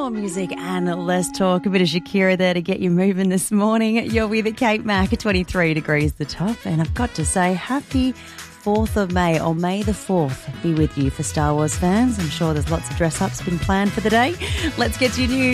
more music and less talk. A bit of Shakira there to get you moving this morning. You're with Kate Mack at 23 degrees the top. And I've got to say, happy 4th of May, or May the 4th, be with you for Star Wars fans. I'm sure there's lots of dress-ups been planned for the day. Let's get to your news.